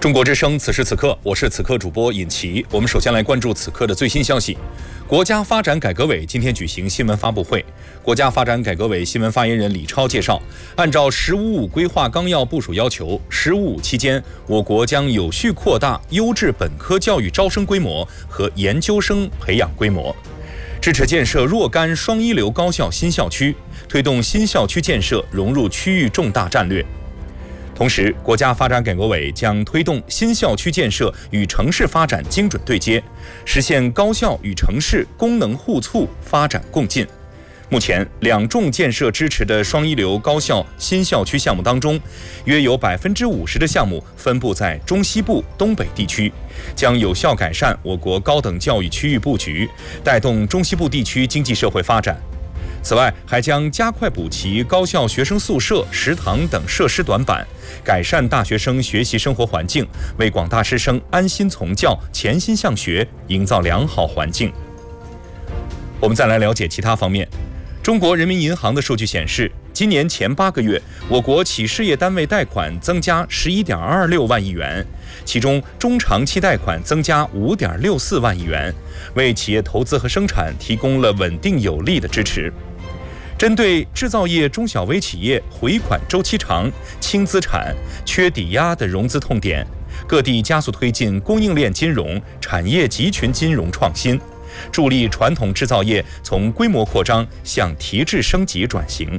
中国之声，此时此刻，我是此刻主播尹奇。我们首先来关注此刻的最新消息。国家发展改革委今天举行新闻发布会，国家发展改革委新闻发言人李超介绍，按照“十五五”规划纲要部署要求，“十五五”期间，我国将有序扩大优质本科教育招生规模和研究生培养规模，支持建设若干双一流高校新校区，推动新校区建设融入区域重大战略。同时，国家发展改革委将推动新校区建设与城市发展精准对接，实现高校与城市功能互促、发展共进。目前，两重建设支持的双一流高校新校区项目当中，约有50%的项目分布在中西部、东北地区，将有效改善我国高等教育区域布局，带动中西部地区经济社会发展。此外，还将加快补齐高校学生宿舍、食堂等设施短板，改善大学生学习生活环境，为广大师生安心从教、潜心向学营造良好环境。我们再来了解其他方面。中国人民银行的数据显示，今年前8个月，我国企事业单位贷款增加11.26万亿元，其中中长期贷款增加5.64万亿元，为企业投资和生产提供了稳定有力的支持。针对制造业中小微企业回款周期长、轻资产、缺抵押的融资痛点，各地加速推进供应链金融、产业集群金融创新，助力传统制造业从规模扩张向提质升级转型。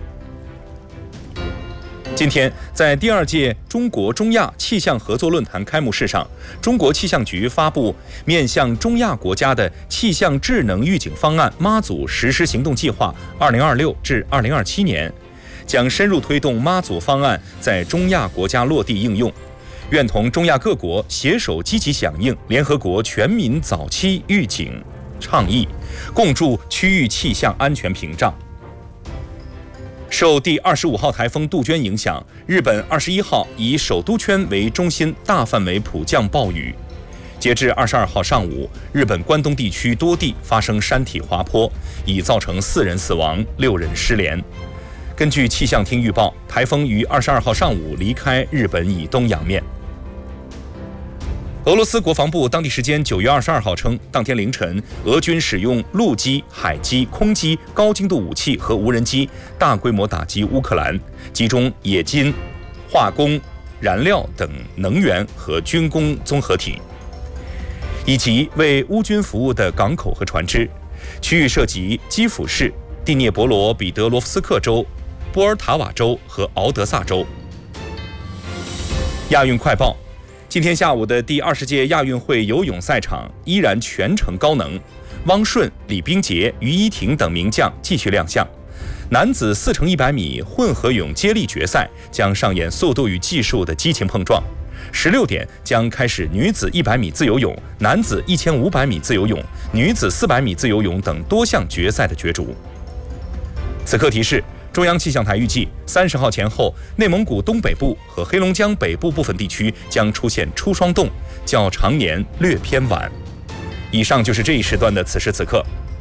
今天，在第2届中国中亚气象合作论坛开幕式上，中国气象局发布面向中亚国家的气象智能预警方案妈祖实施行动计划2026至2027年，将深入推动妈祖方案在中亚国家落地应用，愿同中亚各国携手积极响应联合国全民早期预警倡议，共筑区域气象安全屏障。受第25号台风杜鹃影响，日本21号以首都圈为中心大范围普降暴雨。截至22号上午，日本关东地区多地发生山体滑坡，已造成4人死亡、6人失联。根据气象厅预报，台风于22号上午离开日本以东洋面。俄罗斯国防部当地时间9月22号称，当天凌晨，俄军使用陆基、海基、空基、高精度武器和无人机大规模打击乌克兰，集中冶金、化工、燃料等能源和军工综合体，以及为乌军服务的港口和船只。区域涉及基辅市、第聂伯罗彼得罗夫斯克州、波尔塔瓦州和敖德萨州。亚运快报。今天下午的第20届亚运会游泳赛场依然全程高能，汪顺、李冰洁、于依婷等名将继续亮相。男子4乘100米混合泳接力决赛将上演速度与技术的激情碰撞。16点将开始女子100米自由泳、男子1500米自由泳、女子400米自由泳等多项决赛的角逐。此刻提示，中央气象台预计30号前后，内蒙古东北部和黑龙江北部部分地区将出现初霜冻，较常年略偏晚。以上就是这一时段的此时此刻，